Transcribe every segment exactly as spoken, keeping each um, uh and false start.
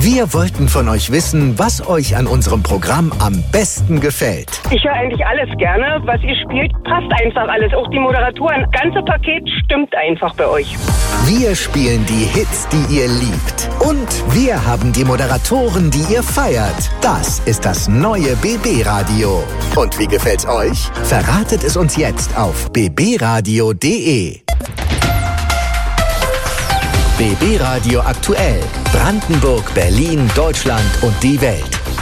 Wir wollten von euch wissen, was euch an unserem Programm am besten gefällt. Ich höre eigentlich alles gerne. Was ihr spielt, passt einfach alles. Auch die Moderatoren. Das ganze Paket stimmt einfach bei euch. Wir spielen die Hits, die ihr liebt. Und wir haben die Moderatoren, die ihr feiert. Das ist das neue B B-Radio. Und wie gefällt's euch? Verratet es uns jetzt auf b b radio punkt d e. B B-Radio aktuell. Brandenburg, Berlin, Deutschland und die Welt.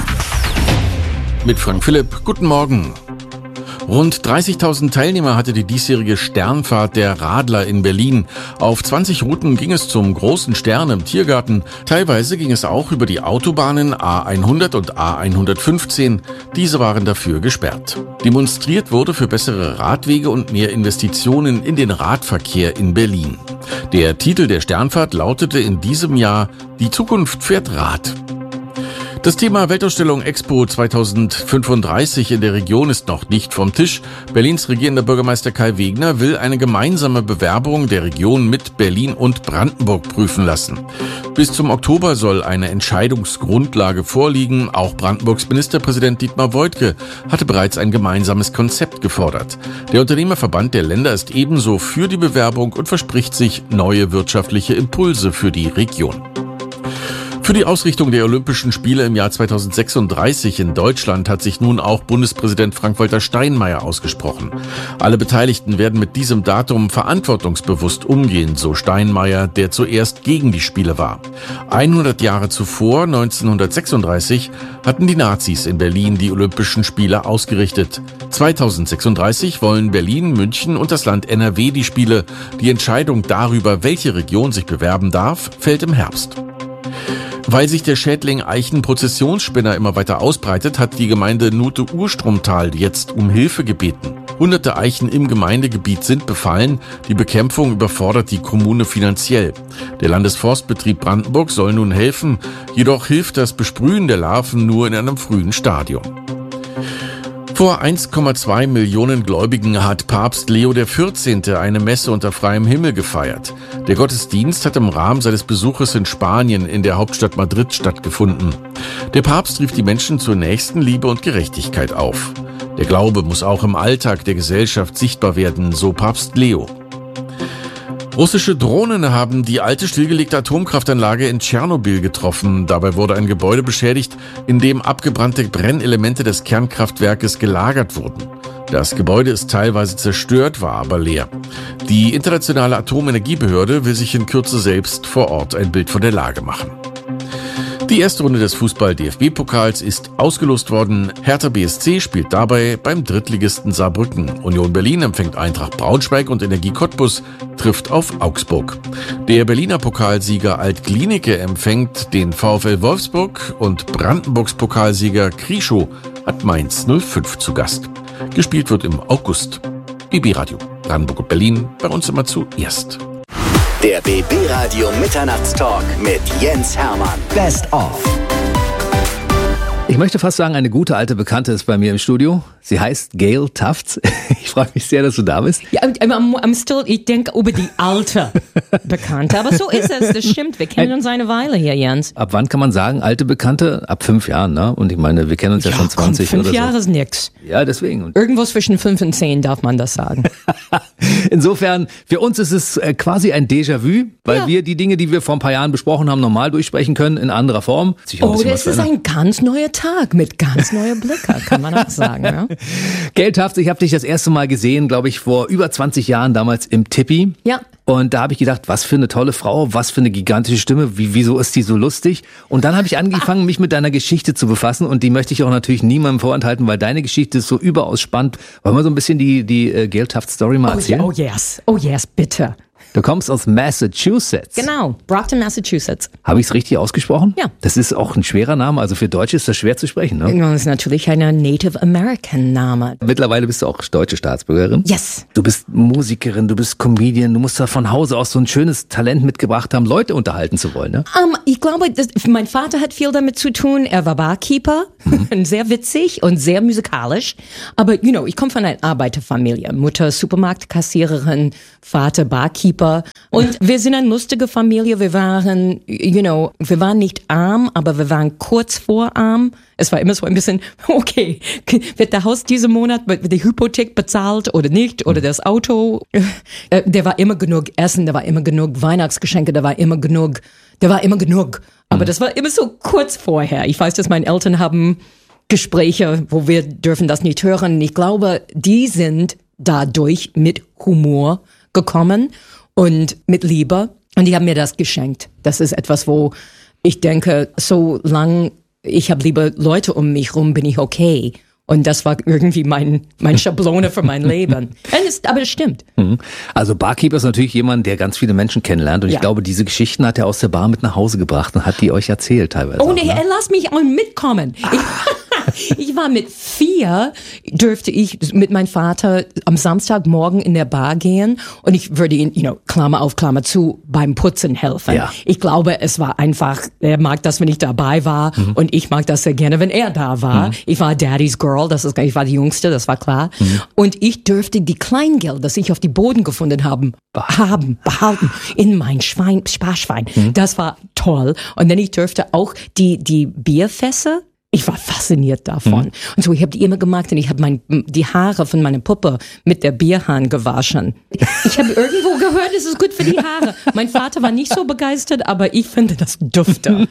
Mit Frank Philipp, guten Morgen. Rund dreißigtausend Teilnehmer hatte die diesjährige Sternfahrt der Radler in Berlin. Auf zwanzig Routen ging es zum großen Stern im Tiergarten. Teilweise ging es auch über die Autobahnen A hundert und A hundertfünfzehn. Diese waren dafür gesperrt. Demonstriert wurde für bessere Radwege und mehr Investitionen in den Radverkehr in Berlin. Der Titel der Sternfahrt lautete in diesem Jahr „Die Zukunft fährt Rad". Das Thema Weltausstellung Expo zweitausendfünfunddreißig in der Region ist noch nicht vom Tisch. Berlins regierender Bürgermeister Kai Wegner will eine gemeinsame Bewerbung der Region mit Berlin und Brandenburg prüfen lassen. Bis zum Oktober soll eine Entscheidungsgrundlage vorliegen. Auch Brandenburgs Ministerpräsident Dietmar Woidke hatte bereits ein gemeinsames Konzept gefordert. Der Unternehmerverband der Länder ist ebenso für die Bewerbung und verspricht sich neue wirtschaftliche Impulse für die Region. Für die Ausrichtung der Olympischen Spiele im Jahr zweitausendsechsunddreißig in Deutschland hat sich nun auch Bundespräsident Frank-Walter Steinmeier ausgesprochen. Alle Beteiligten werden mit diesem Datum verantwortungsbewusst umgehen, so Steinmeier, der zuerst gegen die Spiele war. hundert Jahre zuvor, neunzehnhundertsechsunddreißig, hatten die Nazis in Berlin die Olympischen Spiele ausgerichtet. zweitausendsechsunddreißig wollen Berlin, München und das Land N R W die Spiele. Die Entscheidung darüber, welche Region sich bewerben darf, fällt im Herbst. Weil sich der Schädling Eichen-Prozessionsspinner immer weiter ausbreitet, hat die Gemeinde Nuthe-Urstromtal jetzt um Hilfe gebeten. Hunderte Eichen im Gemeindegebiet sind befallen. Die Bekämpfung überfordert die Kommune finanziell. Der Landesforstbetrieb Brandenburg soll nun helfen. Jedoch hilft das Besprühen der Larven nur in einem frühen Stadium. Vor eins Komma zwei Millionen Gläubigen hat Papst Leo der vierzehnte eine Messe unter freiem Himmel gefeiert. Der Gottesdienst hat im Rahmen seines Besuches in Spanien in der Hauptstadt Madrid stattgefunden. Der Papst rief die Menschen zur Nächstenliebe und Gerechtigkeit auf. Der Glaube muss auch im Alltag der Gesellschaft sichtbar werden, so Papst Leo. Russische Drohnen haben die alte stillgelegte Atomkraftanlage in Tschernobyl getroffen. Dabei wurde ein Gebäude beschädigt, in dem abgebrannte Brennelemente des Kernkraftwerkes gelagert wurden. Das Gebäude ist teilweise zerstört, war aber leer. Die Internationale Atomenergiebehörde will sich in Kürze selbst vor Ort ein Bild von der Lage machen. Die erste Runde des Fußball-D F B-Pokals ist ausgelost worden. Hertha B S C spielt dabei beim Drittligisten Saarbrücken. Union Berlin empfängt Eintracht Braunschweig und Energie Cottbus trifft auf Augsburg. Der Berliner Pokalsieger Alt-Glienicke empfängt den VfL Wolfsburg und Brandenburgs Pokalsieger Krieschow hat Mainz null fünf zu Gast. Gespielt wird im August. B B-Radio Brandenburg und Berlin, bei uns immer zuerst. Der B B-Radio Mitternachtstalk mit Jens Hermann. Best of. Ich möchte fast sagen, eine gute alte Bekannte ist bei mir im Studio. Sie heißt Gail Tufts. Ich freue mich sehr, dass du da bist. Ja, I'm, I'm still, ich denke über die alte Bekannte, aber so ist es, das stimmt. Wir kennen uns eine Weile hier, Jens. Ab wann kann man sagen, alte Bekannte? Ab fünf Jahren, ne? Und ich meine, wir kennen uns ja, ja schon zwanzig komm, oder so. Fünf Jahre ist nix. Ja, deswegen. Irgendwo zwischen fünf und zehn darf man das sagen. Insofern, für uns ist es quasi ein Déjà-vu, weil ja. wir die Dinge, die wir vor ein paar Jahren besprochen haben, normal durchsprechen können, in anderer Form. Oh, das ist ein ganz neuer Tag mit ganz neuer Blicke, kann man auch sagen. Ja? Gail Tufts, ich habe dich das erste Mal gesehen, glaube ich, vor über zwanzig Jahren, damals im Tippi. Ja. Und da habe ich gedacht, was für eine tolle Frau, was für eine gigantische Stimme, wie, wieso ist die so lustig? Und dann habe ich angefangen, mich mit deiner Geschichte zu befassen und die möchte ich auch natürlich niemandem vorenthalten, weil deine Geschichte ist so überaus spannend. Wollen wir so ein bisschen die, die äh, Gail Tufts Story mal erzählen? Oh, yeah, oh yes, oh yes, bitte. Du kommst aus Massachusetts. Genau, Brockton, Massachusetts. Habe ich es richtig ausgesprochen? Ja. Das ist auch ein schwerer Name, also für Deutsche ist das schwer zu sprechen, ne? Das ist natürlich ein Native American Name. Mittlerweile bist du auch deutsche Staatsbürgerin. Yes. Du bist Musikerin, du bist Comedian, du musst da von Hause aus so ein schönes Talent mitgebracht haben, Leute unterhalten zu wollen, ne? Um, ich glaube, das, mein Vater hat viel damit zu tun. Er war Barkeeper, mhm. sehr witzig und sehr musikalisch. Aber, you know, ich komme von einer Arbeiterfamilie. Mutter Supermarktkassiererin, Vater Barkeeper. Papa. Und wir sind eine lustige Familie. Wir waren, you know, wir waren nicht arm, aber wir waren kurz vor arm. Es war immer so ein bisschen, okay, wird der Haus diesen Monat, wird die Hypothek bezahlt oder nicht, oder das Auto. Äh, der war immer genug Essen, da war immer genug Weihnachtsgeschenke, da war immer genug, da war immer genug. Aber das war immer so kurz vorher. Ich weiß, dass meine Eltern haben Gespräche, wo wir dürfen das nicht hören. Ich glaube, die sind dadurch mit Humor gekommen und mit Liebe. Und die haben mir das geschenkt. Das ist etwas, wo ich denke, solange ich habe liebe Leute um mich rum, bin ich okay. Und das war irgendwie mein, mein Schablone für mein Leben. Es, aber es stimmt. Also Barkeeper ist natürlich jemand, der ganz viele Menschen kennenlernt. Und ja. ich glaube, diese Geschichten hat er aus der Bar mit nach Hause gebracht und hat die euch erzählt teilweise. Oh nee, auch, ne? lass mich auch mitkommen. Ich, ich war mit vier, dürfte ich mit meinem Vater am Samstagmorgen in der Bar gehen und ich würde ihn, you know, Klammer auf Klammer zu, beim Putzen helfen. Ja. Ich glaube, es war einfach, er mag das, wenn ich dabei war mhm. und ich mag das sehr gerne, wenn er da war. Mhm. Ich war Daddy's Girl, das ist, ich war die Jüngste, das war klar. Mhm. Und ich dürfte die Kleingeld, das ich auf die Boden gefunden habe, haben, behalten in mein Schwein, Sparschwein. Mhm. Das war toll. Und dann ich dürfte auch die, die Bierfässer, ich war fasziniert davon. Mhm. Und so, ich habe die immer gemacht und ich habe mein, die Haare von meiner Puppe mit der Bierhahn gewaschen. Ich habe irgendwo gehört, es ist gut für die Haare. Mein Vater war nicht so begeistert, aber ich finde das dufte.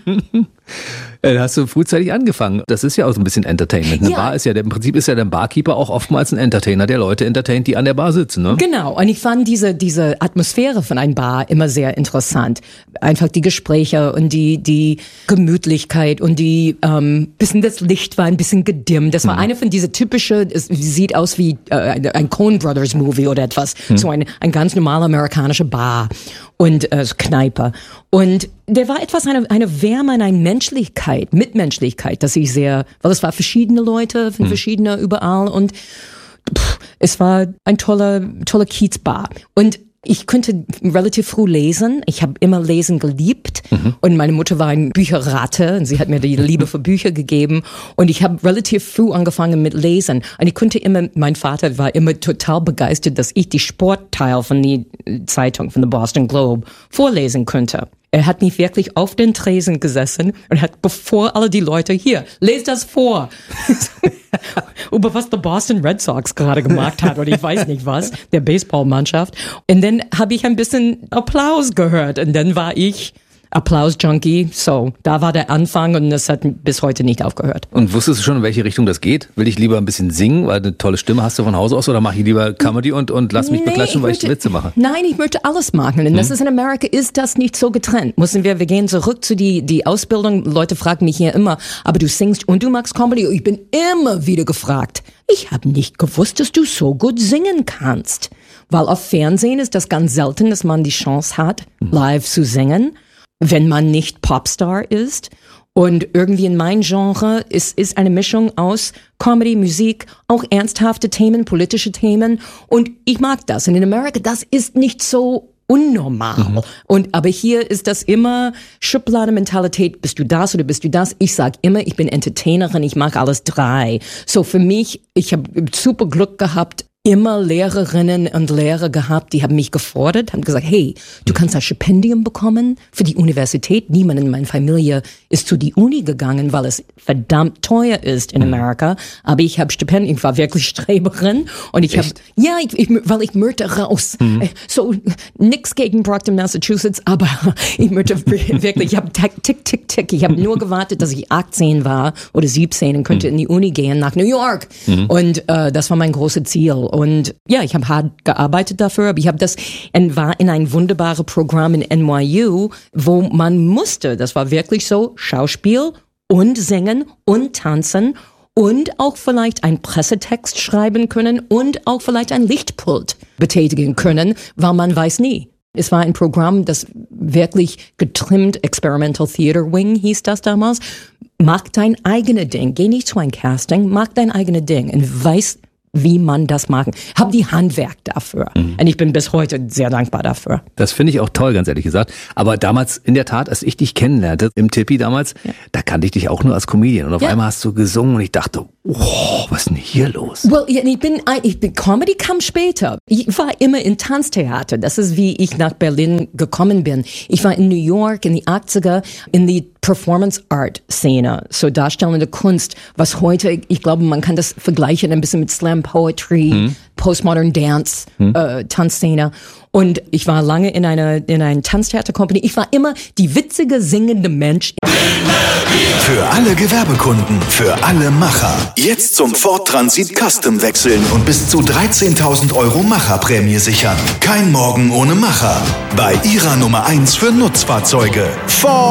Da hast du frühzeitig angefangen. Das ist ja auch so ein bisschen Entertainment. Eine ja. Bar ist ja, im Prinzip ist ja der Barkeeper auch oftmals ein Entertainer, der Leute entertaint, die an der Bar sitzen, ne? Genau. Und ich fand diese, diese Atmosphäre von einer Bar immer sehr interessant. Einfach die Gespräche und die, die Gemütlichkeit und die, ähm, bisschen das Licht war ein bisschen gedimmt. Das war mhm. eine von diese typische, es sieht aus wie äh, ein Coen Brothers Movie oder etwas. Mhm. So eine, ein ganz normaler amerikanische Bar und äh, Kneipe. Und der war etwas, eine, eine Wärme, eine Menschlichkeit, Mitmenschlichkeit, dass ich sehr, weil es war verschiedene Leute, von mhm. verschiedene überall und pff, es war ein toller, toller Kiezbar. Und ich konnte relativ früh lesen. Ich habe immer Lesen geliebt. Mhm. Und meine Mutter war eine Bücherratte und sie hat mir die Liebe für Bücher gegeben. Und ich habe relativ früh angefangen mit Lesen. Und ich konnte immer, mein Vater war immer total begeistert, dass ich die Sportteil von der Zeitung, von der Boston Globe, vorlesen konnte. Er hat mich wirklich auf den Tresen gesessen und hat, bevor alle die Leute, hier, lest das vor. Über was der Boston Red Sox gerade gemacht hat oder ich weiß nicht was, der Baseballmannschaft. Und dann habe ich ein bisschen Applaus gehört und dann war ich Applaus-Junkie. So, da war der Anfang und das hat bis heute nicht aufgehört. Und wusstest du schon, in welche Richtung das geht? Will ich lieber ein bisschen singen, weil eine tolle Stimme hast du von Hause aus, oder mache ich lieber Comedy und, und lass mich nee, beklatschen, weil ich Witze mache? Nein, ich möchte alles machen. Und hm? das ist in Amerika, ist das nicht so getrennt. Müssen wir, wir gehen zurück zu die, die Ausbildung. Leute fragen mich hier immer, aber du singst und du magst Comedy? Ich bin immer wieder gefragt. Ich habe nicht gewusst, dass du so gut singen kannst. Weil auf Fernsehen ist das ganz selten, dass man die Chance hat, live zu singen, wenn man nicht Popstar ist. Und irgendwie in mein Genre ist, ist eine Mischung aus Comedy, Musik, auch ernsthafte Themen, politische Themen. Und ich mag das. Und in Amerika, das ist nicht so unnormal. Mhm. Und, aber hier ist das immer Schubladenmentalität. Bist du das oder bist du das? Ich sag immer, ich bin Entertainerin, ich mag alles drei. So für mich, ich habe super Glück gehabt, immer Lehrerinnen und Lehrer gehabt, die haben mich gefordert, haben gesagt, hey, du kannst ein Stipendium bekommen für die Universität. Niemand in meiner Familie ist zu die Uni gegangen, weil es verdammt teuer ist in Amerika. Aber ich habe Stipendium, ich war wirklich Streberin und ich habe, ja, ich, ich, weil ich möchte raus. Mhm. So, nix gegen Brockton, Massachusetts, aber ich möchte wirklich, ich habe tick, tick, tick, tick. Ich habe nur gewartet, dass ich achtzehn war oder siebzehn und könnte mhm. in die Uni gehen nach New York. Mhm. Und äh, das war mein großes Ziel. Und ja, ich habe hart gearbeitet dafür, aber ich habe das und war in ein wunderbares Programm in N Y U, wo man musste, das war wirklich so, Schauspiel und Singen und Tanzen und auch vielleicht einen Pressetext schreiben können und auch vielleicht ein Lichtpult betätigen können, weil man weiß nie. Es war ein Programm, das wirklich getrimmt, Experimental Theater Wing hieß das damals. Mach dein eigenes Ding, geh nicht zu einem Casting, mach dein eigenes Ding und weiß wie man das machen. Hab die Handwerk dafür. Mhm. Und ich bin bis heute sehr dankbar dafür. Das finde ich auch toll, ganz ehrlich gesagt. Aber damals, in der Tat, als ich dich kennenlernte, im Tippi damals, ja. da kannte ich dich auch nur als Comedian. Und auf ja. einmal hast du gesungen und ich dachte, oh, was ist denn hier los? Well, ich bin, ich bin, Comedy kam später. Ich war immer in Tanztheater. Das ist, wie ich nach Berlin gekommen bin. Ich war in New York in die achtziger in die Performance Art Szene, so darstellende Kunst, was heute, ich glaube, man kann das vergleichen ein bisschen mit Slam Poetry, hm. Postmodern Dance, hm. äh, Tanzszene. Und ich war lange in einer in einer Tanztheater-Company. Ich war immer die witzige, singende Mensch. Für alle Gewerbekunden, für alle Macher. Jetzt zum Ford Transit Custom wechseln und bis zu dreizehntausend Euro Macherprämie sichern. Kein Morgen ohne Macher. Bei Ihrer Nummer eins für Nutzfahrzeuge. Ford.